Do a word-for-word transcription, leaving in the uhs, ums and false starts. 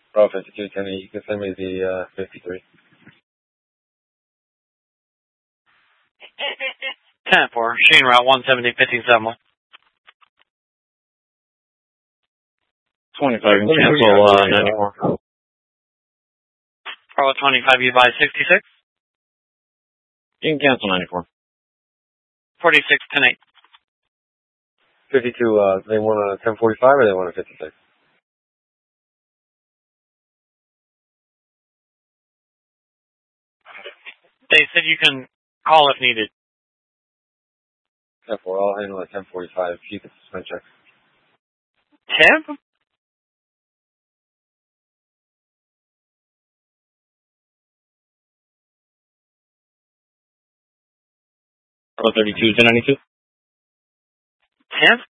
Bravo fifty-two, ten eight, you can send me the uh, fifty-three. ten four, Shane route one seventy, fifteen seven. twenty-five, and cancel uh, ninety-four. Bravo twenty-five, you buy sixty-six? You can cancel ninety-four. forty-six, ten eight. fifty-two, uh, they want a ten forty-five or they want a fifty-six? They said you can call if needed. ten four, I'll handle a ten forty-five. Keep the suspend check. Temp? Bravo thirty-two, ten ninety-two. Temp?